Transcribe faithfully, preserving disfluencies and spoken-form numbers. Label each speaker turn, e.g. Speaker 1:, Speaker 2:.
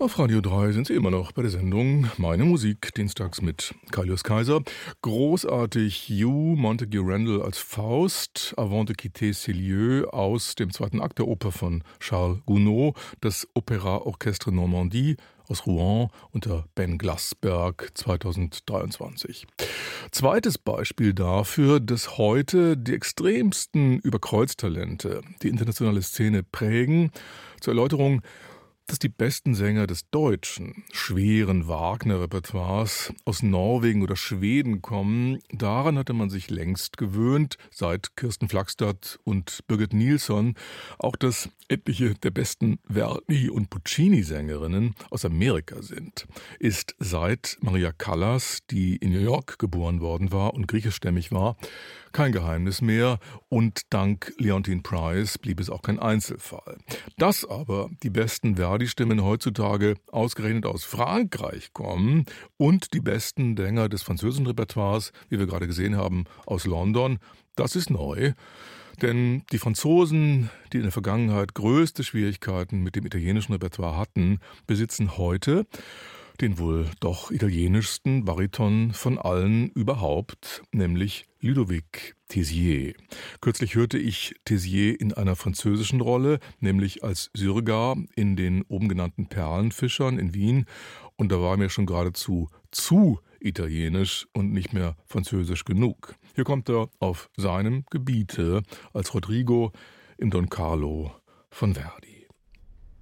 Speaker 1: Auf Radio drei sind Sie immer noch bei der Sendung Meine Musik, dienstags mit Kaius Kaiser. Großartig Hugh Montague Randall als Faust, Avant de quitter ces lieux aus dem zweiten Akt der Oper von Charles Gounod, das Opéra Orchestre Normandie aus Rouen unter Ben Glasberg zweitausenddreiundzwanzig. Zweites Beispiel dafür, dass heute die extremsten Überkreuztalente die internationale Szene prägen. Zur Erläuterung: dass die besten Sänger des deutschen, schweren Wagner-Repertoires aus Norwegen oder Schweden kommen, daran hatte man sich längst gewöhnt, seit Kirsten Flagstad und Birgit Nilsson, auch dass etliche der besten Verdi- und Puccini-Sängerinnen aus Amerika sind, ist seit Maria Callas, die in New York geboren worden war und griechischstämmig war, kein Geheimnis mehr, und dank Leontyne Price blieb es auch kein Einzelfall. Dass aber die besten Verdi-Stimmen heutzutage ausgerechnet aus Frankreich kommen und die besten Sänger des französischen Repertoires, wie wir gerade gesehen haben, aus London, das ist neu. Denn die Franzosen, die in der Vergangenheit größte Schwierigkeiten mit dem italienischen Repertoire hatten, besitzen heute den wohl doch italienischsten Bariton von allen überhaupt, nämlich Ludovic Tézier. Kürzlich hörte ich Tézier in einer französischen Rolle, nämlich als Syrgar in den oben genannten Perlenfischern in Wien, und da war mir schon geradezu zu italienisch und nicht mehr französisch genug. Hier kommt er auf seinem Gebiete als Rodrigo im Don Carlo von Verdi.